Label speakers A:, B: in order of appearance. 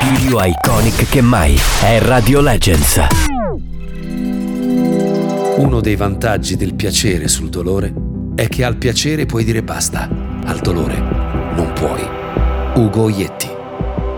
A: Più iconic che mai è Radio Legends.
B: Uno dei vantaggi del piacere sul dolore è che al piacere puoi dire basta, al dolore non puoi. Ugo Ietti.